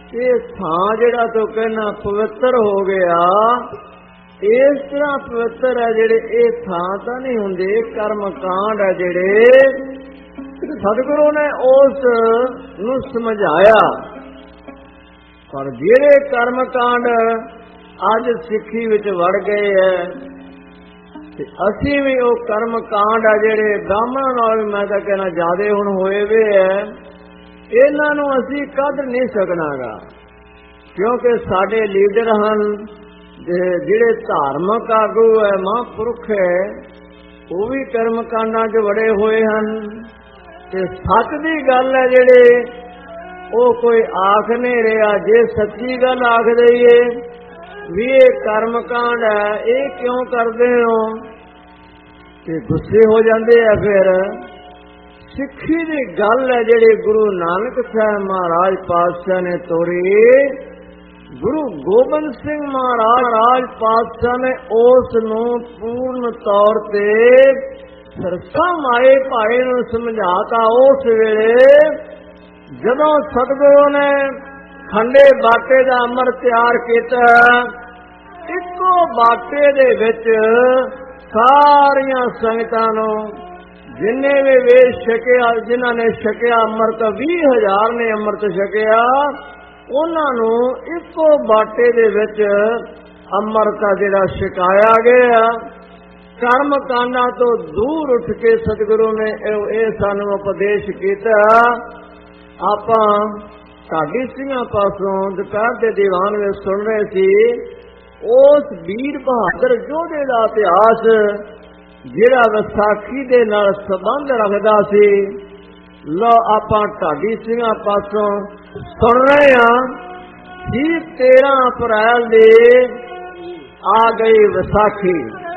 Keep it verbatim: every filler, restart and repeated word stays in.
ये थां जिहड़ा तो कहना पवित्र हो गया, इस तरह पवित्र है जिहड़े ये थां तां नहीं हुंदे, कर्म कांड है जिहड़े सतगुरु ने उस नूं समझाया। पर जिहड़े कर्म कांड अज सिੱਖੀ विच वड़ गए है, ते असीं भी वो कर्म कांड है जिहड़े ब्राह्मणां नाल मैं तां कहना ज़्यादा हुण होए वे है, इन्हां नूं असीं कद नहीं सकनागा। क्योंकि साडे लीडर हन जिहड़े धार्मिक आगू है, महापुरुख है, वो भी कर्म कांडां च वड़े होए हन। ते सच दी गल है जिहड़े वो कोई आख नहीं रहा, जे सच्ची गल आख दईए भी ये कर्म कांड है, ये क्यों करदे हो, ते गुस्से हो जाते हैं। फिर सिੱਖੀ दी गल है जिहड़ी गुरु नानक साहब महाराज पातशाह ने तोड़ी, गुरु गोबिंद सिंह महाराज पातशाह ने उस नूं पूर्ण तौर ते सरसा माए भाई नूं समझाता। उस वेले जदों सतगुरु ने खंडे बाटे दा अमृत तैयार कीता, इक्को बाटे दे विच सारियां संगतां नूं जिन्ने भी वेद छकिया, जिन्हां ने छकिया अमृत बीस हजार ने अमृत छकिया, उन्हां नूं इक्को बाटे दे विच अमृत जिहड़ा छकाया गया। कर्म कांडां तो दूर उठ के सतगुरु ने ये सानू उपदेश कीता। आपां ढाडी सिंहां पासों दुपहर के दीवान में सुन रहे सी उस वीर बहादुर योधे दा इतिहास जिहड़ा विसाखी दे नाल संबंध रखदा सी। लो आपां ढाडी सिंहां पासों सुन रहे हां कि तेरह अप्रैल दे आ गई विसाखी।